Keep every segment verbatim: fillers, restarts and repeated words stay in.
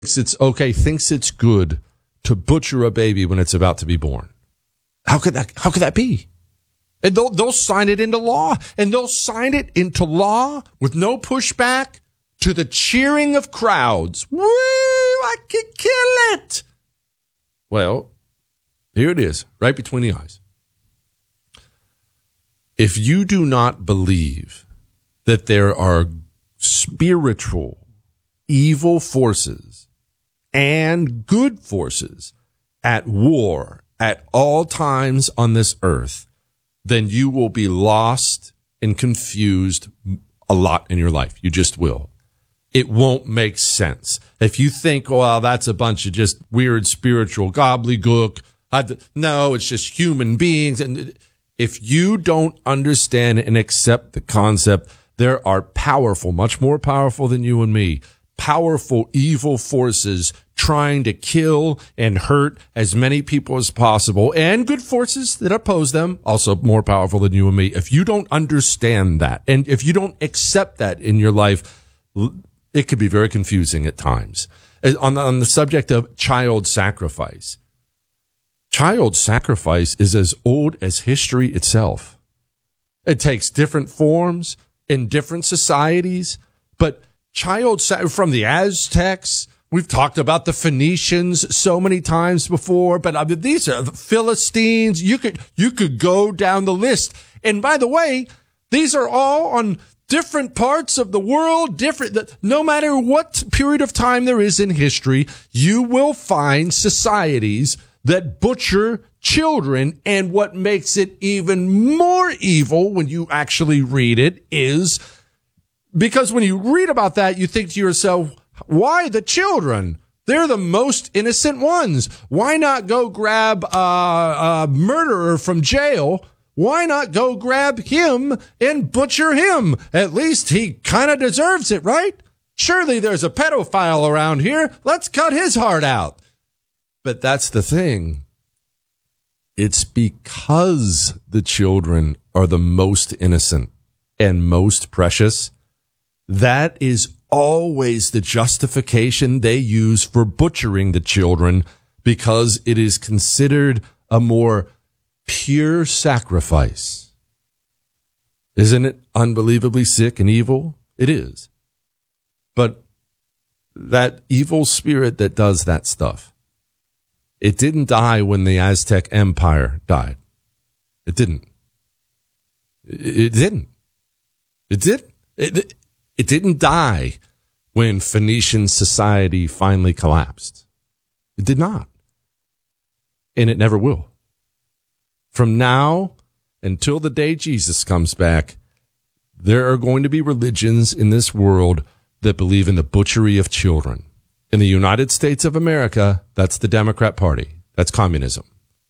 it's okay, thinks it's good to butcher a baby when it's about to be born. How could that, how could that be? And they'll, they'll sign it into law, and they'll sign it into law with no pushback to the cheering of crowds. Woo, I could kill it. Well, here it is, right between the eyes. If you do not believe that there are spiritual evil forces and good forces at war at all times on this earth, then you will be lost and confused a lot in your life. You just will. It won't make sense. If you think, well, that's a bunch of just weird spiritual gobbledygook. No, it's just human beings. And if you don't understand and accept the concept, there are powerful, much more powerful than you and me, powerful evil forces trying to kill and hurt as many people as possible, and good forces that oppose them, also more powerful than you and me. If you don't understand that, and if you don't accept that in your life, it could be very confusing at times. On the, on the subject of child sacrifice, child sacrifice is as old as history itself. It takes different forms in different societies, but child sa- from the Aztecs, we've talked about the Phoenicians so many times before, but I mean, these are the Philistines. You could, you could go down the list. And by the way, these are all on different parts of the world, different, no matter what period of time there is in history, you will find societies that butcher children. And what makes it even more evil when you actually read it is because when you read about that, you think to yourself, why the children? They're the most innocent ones. Why not go grab a, a murderer from jail? Why not go grab him and butcher him? At least he kind of deserves it, right? Surely there's a pedophile around here. Let's cut his heart out. But that's the thing. It's because the children are the most innocent and most precious. That is always the justification they use for butchering the children, because it is considered a more pure sacrifice. Isn't it unbelievably sick and evil? It is. But that evil spirit that does that stuff, it didn't die when the Aztec Empire died. It didn't. It didn't. It did. It, it didn't die when Phoenician society finally collapsed. It did not. And it never will. From now until the day Jesus comes back, there are going to be religions in this world that believe in the butchery of children. In the United States of America, that's the Democrat Party. That's communism.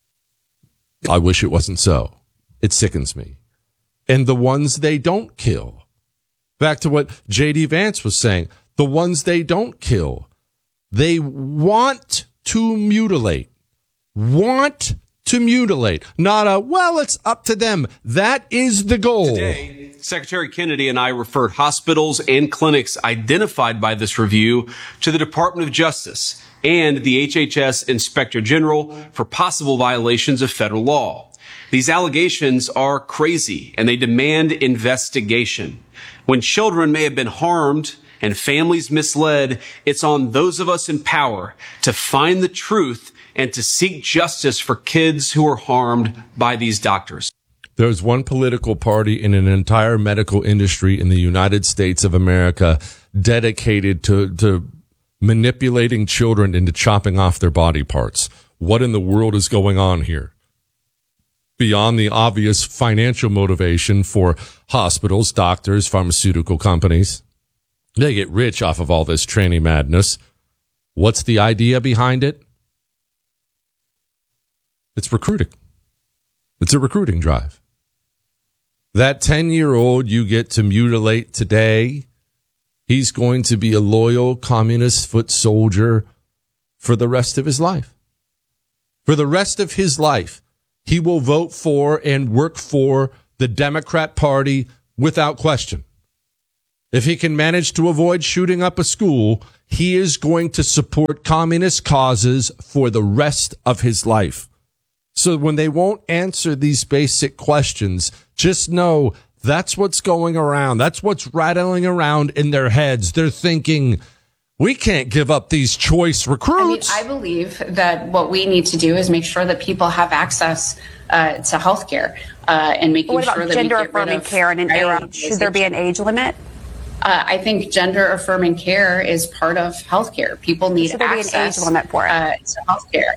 I wish it wasn't so. It sickens me. And the ones they don't kill. Back to what J D Vance was saying. The ones they don't kill. They want to mutilate. Want to mutilate. Not a, well, it's up to them. That is the goal. Today, Secretary Kennedy and I referred hospitals and clinics identified by this review to the Department of Justice and the H H S Inspector General for possible violations of federal law. These allegations are crazy and they demand investigation. When children may have been harmed and families misled, it's on those of us in power to find the truth and to seek justice for kids who are harmed by these doctors. There's one political party in an entire medical industry in the United States of America dedicated to, to manipulating children into chopping off their body parts. What in the world is going on here? Beyond the obvious financial motivation for hospitals, doctors, pharmaceutical companies. They get rich off of all this tranny madness. What's the idea behind it? It's recruiting. It's a recruiting drive. That ten-year-old you get to mutilate today, he's going to be a loyal communist foot soldier for the rest of his life. For the rest of his life, he will vote for and work for the Democrat Party without question. if he can manage to avoid shooting up a school, he is going to support communist causes for the rest of his life. So when they won't answer these basic questions, just know that's what's going around. That's what's rattling around in their heads. They're thinking, we can't give up these choice recruits. I mean, I believe that what we need to do is make sure that people have access uh, to health care uh, and making what about sure that gender we get rid affirming of care in an era? Should there be an age limit? Uh, I think gender affirming care is part of healthcare. People need Should there access be an age limit for it? Uh, to healthcare.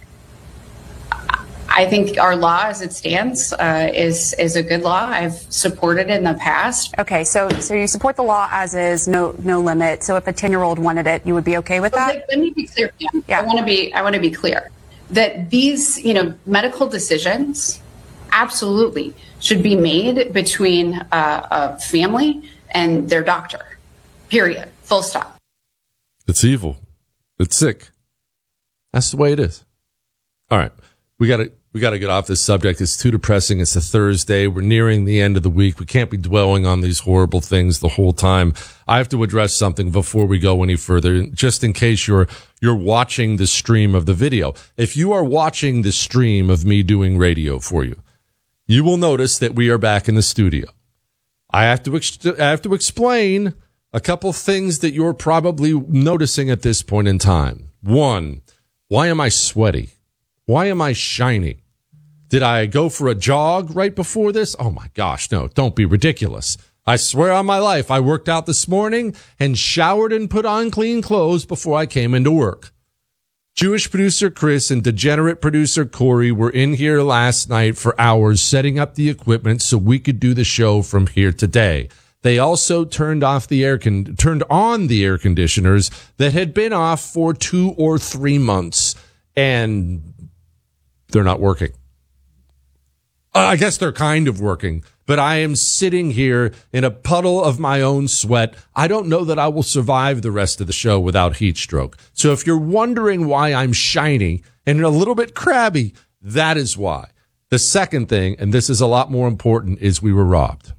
I think our law, as it stands, uh, is is a good law. I've supported it in the past. Okay, so so you support the law as is, no no limit. So if a ten-year-old wanted it, you would be okay with that? Let, let me be clear. Yeah. Yeah. I want to be I want to be clear that these, you know, medical decisions absolutely should be made between uh, a family and their doctor. Period. Full stop. It's evil. It's sick. That's the way it is. All right. We got to we got to get off this subject. It's too depressing. It's a Thursday. We're nearing the end of the week. We can't be dwelling on these horrible things the whole time. I have to address something before we go any further, just in case you're you're watching the stream of the video. If you are watching the stream of me doing radio for you, you will notice that we are back in the studio. I have to ex- I have to explain a couple things that you're probably noticing at this point in time. One, why am I sweaty? Why am I shiny? Did I go for a jog right before this? Oh my gosh, no, don't be ridiculous. I swear on my life, I worked out this morning and showered and put on clean clothes before I came into work. Jewish producer Chris and degenerate producer Corey were in here last night for hours setting up the equipment so we could do the show from here today. They also turned off the air con- turned on the air conditioners that had been off for two or three months, and they're not working. Uh, I guess they're kind of working, but I am sitting here in a puddle of my own sweat. I don't know that I will survive the rest of the show without heat stroke. So if you're wondering why I'm shiny and a little bit crabby, that is why. The second thing, and this is a lot more important, is we were robbed.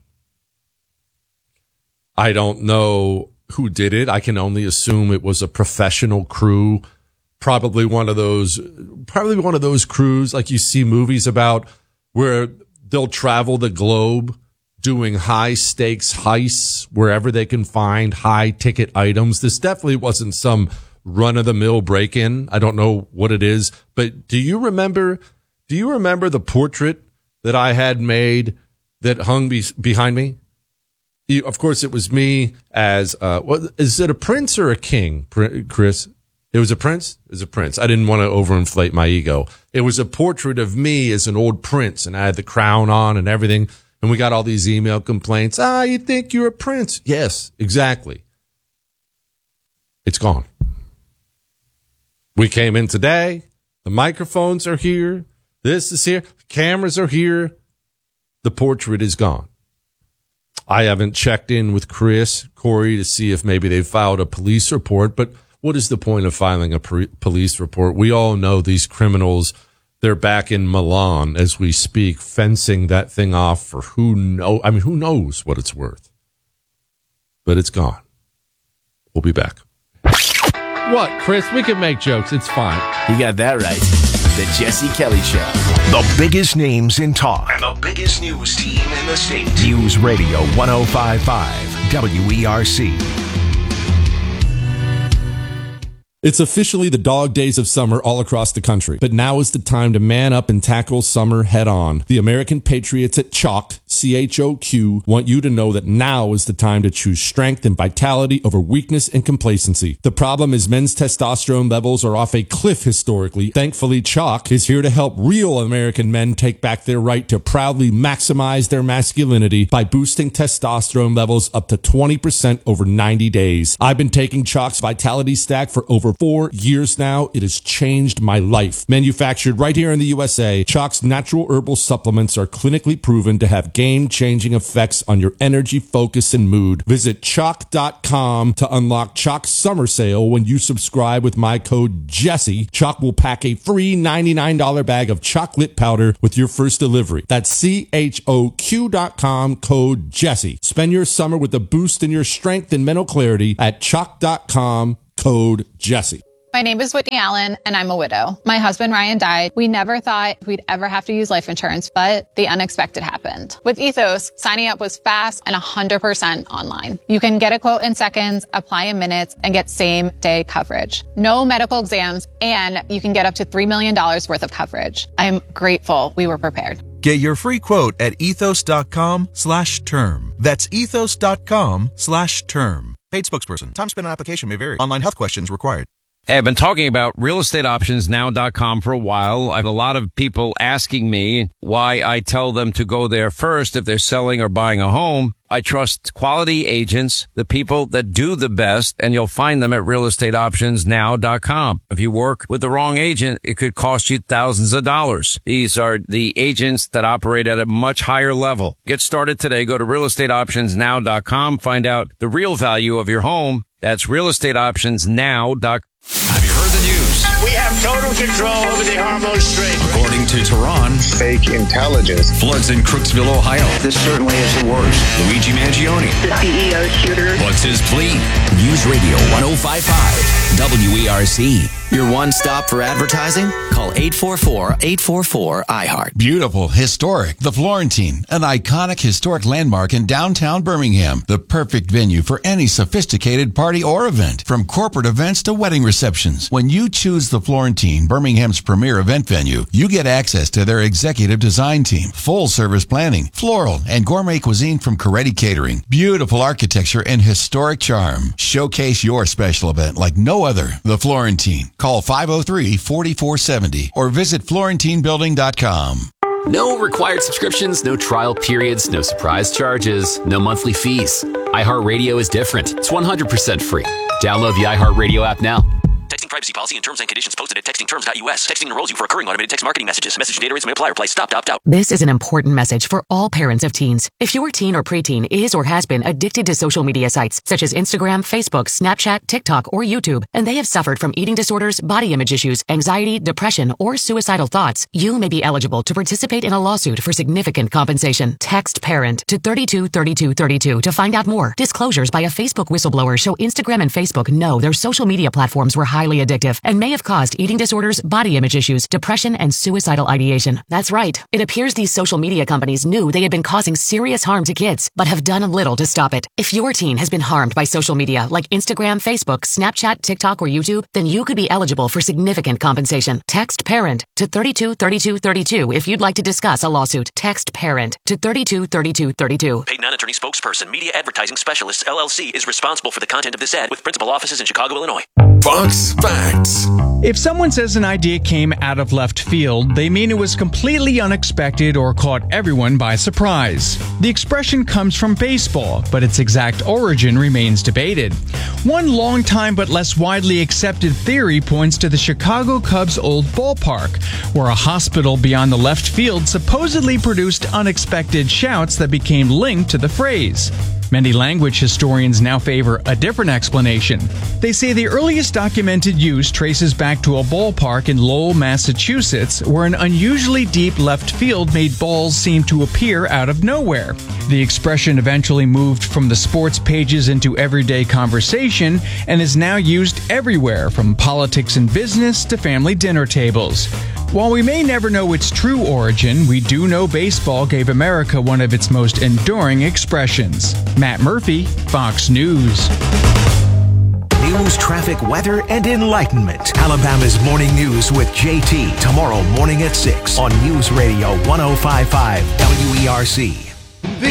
I don't know who did it. I can only assume it was a professional crew, probably one of those, probably one of those crews like you see movies about where they'll travel the globe doing high stakes heists wherever they can find high ticket items. This definitely wasn't some run of the mill break in. I don't know what it is, but do you remember, do you remember the portrait that I had made that hung be- behind me? You, of course, it was me as, uh, what, is it a prince or a king, Chris? It was a prince? It was a prince. I didn't want to overinflate my ego. It was a portrait of me as an old prince, and I had the crown on and everything. And we got all these email complaints. Ah, you think you're a prince? Yes, exactly. It's gone. We came in today. The microphones are here. This is here. The cameras are here. The portrait is gone. I haven't checked in with Chris, Corey, to see if maybe they filed a police report, but what is the point of filing a pre- police report? We all know these criminals, they're back in Milan as we speak, fencing that thing off for who know, I mean, who knows what it's worth. But it's gone. We'll be back. What, Chris? We can make jokes. It's fine. You got that right. The Jesse Kelly Show. The biggest names in talk. And the biggest news team in the state. News Radio one oh five point five W E R C. It's officially the dog days of summer all across the country, but now is the time to man up and tackle summer head on. The American Patriots at Choq, C H O Q, want you to know that now is the time to choose strength and vitality over weakness and complacency. The problem is men's testosterone levels are off a cliff historically. Thankfully, Choq is here to help real American men take back their right to proudly maximize their masculinity by boosting testosterone levels up to twenty percent over ninety days. I've been taking Choq's Vitality Stack for over four years now. It has changed my life. Manufactured right here in the U S A, Choq's natural herbal supplements are clinically proven to have game game-changing effects on your energy, focus, and mood. Visit chalk dot com to unlock Chalk Summer Sale. When you subscribe with my code Jesse, Chalk will pack a free ninety-nine dollars bag of chocolate powder with your first delivery. That's C H O Q dot com, code Jesse. Spend your summer with a boost in your strength and mental clarity at chalk dot com, code Jesse. My name is Whitney Allen, and I'm a widow. My husband, Ryan, died. We never thought we'd ever have to use life insurance, but the unexpected happened. With Ethos, signing up was fast and one hundred percent online. You can get a quote in seconds, apply in minutes, and get same-day coverage. No medical exams, and you can get up to three million dollars worth of coverage. I'm grateful we were prepared. Get your free quote at ethos.com slash term. That's ethos.com slash term. Paid spokesperson. Time spent on application may vary. Online health questions required. Hey, I've been talking about real estate options now dot com for a while. I have a lot of people asking me why I tell them to go there first if they're selling or buying a home. I trust quality agents, the people that do the best, and you'll find them at real estate options now dot com. If you work with the wrong agent, it could cost you thousands of dollars. These are the agents that operate at a much higher level. Get started today. Go to real estate options now dot com. Find out the real value of your home. That's real estate options now dot com. Have you heard the news? We have total control over the Hormuz Strait. According to Tehran, fake intelligence. Floods in Crooksville, Ohio. This certainly is the worst. Luigi Mangione. The C E O shooter. What's his plea? News Radio one oh five point five W E R C. Your one stop for advertising? Call eight four four, eight four four, I heart. Beautiful, historic, the Florentine, an iconic historic landmark in downtown Birmingham. The perfect venue for any sophisticated party or event, from corporate events to wedding receptions. When you choose the Florentine, Birmingham's premier event venue, you get access to their executive design team, full service planning, floral and gourmet cuisine from Coretti Catering, beautiful architecture and historic charm. Showcase your special event like no other. The Florentine. Call five oh three, four four seven oh or visit florentine building dot com. No required subscriptions, no trial periods, no surprise charges, no monthly fees. iHeartRadio is different. It's one hundred percent free. Download the iHeartRadio app now. Texting privacy policy and terms and conditions posted at texting terms dot U S. Texting enrolls you for recurring automated text marketing messages. Message data rates may apply. Reply stop to opt out. This is an important message for all parents of teens. If your teen or preteen is or has been addicted to social media sites such as Instagram, Facebook, Snapchat, TikTok, or YouTube, and they have suffered from eating disorders, body image issues, anxiety, depression, or suicidal thoughts, you may be eligible to participate in a lawsuit for significant compensation. Text PARENT to thirty-two thirty-two thirty-two to find out more. Disclosures by a Facebook whistleblower show Instagram and Facebook know their social media platforms were highly addictive and may have caused eating disorders, body image issues, depression, and suicidal ideation. That's right. It appears these social media companies knew they had been causing serious harm to kids, but have done little to stop it. If your teen has been harmed by social media like Instagram, Facebook, Snapchat, TikTok, or YouTube, then you could be eligible for significant compensation. Text PARENT to thirty-two thirty-two thirty-two if you'd like to discuss a lawsuit. Text PARENT to thirty-two thirty-two thirty-two. Paid non-attorney spokesperson, Media Advertising Specialists, L L C, is responsible for the content of this ad with principal offices in Chicago, Illinois. Fox Facts. If someone says an idea came out of left field, they mean it was completely unexpected or caught everyone by surprise. The expression comes from baseball, but its exact origin remains debated. One long-time but less widely accepted theory points to the Chicago Cubs' old ballpark, where a hospital beyond the left field supposedly produced unexpected shouts that became linked to the phrase. Many language historians now favor a different explanation. They say the earliest documented use traces back to a ballpark in Lowell, Massachusetts, where an unusually deep left field made balls seem to appear out of nowhere. The expression eventually moved from the sports pages into everyday conversation and is now used everywhere, from politics and business to family dinner tables. While we may never know its true origin, we do know baseball gave America one of its most enduring expressions. Matt Murphy, Fox News. News, traffic, weather, and enlightenment. Alabama's Morning News with J T. Tomorrow morning at six on News Radio one oh five point five W E R C.